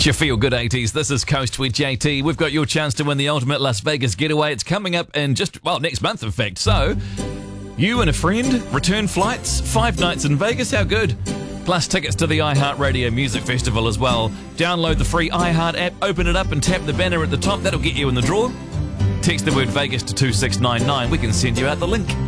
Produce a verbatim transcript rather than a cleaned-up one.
It's your Feel Good eighties. This is Coast with J T. We've got your chance to win the ultimate Las Vegas getaway. It's coming up in just, well, next month, in fact. So, you and a friend, return flights, five nights in Vegas. How good? Plus tickets to the iHeartRadio Music Festival as well. Download the free iHeart app, open it up and tap the banner at the top. That'll get you in the draw. Text the word Vegas to two six nine nine. We can send you out the link.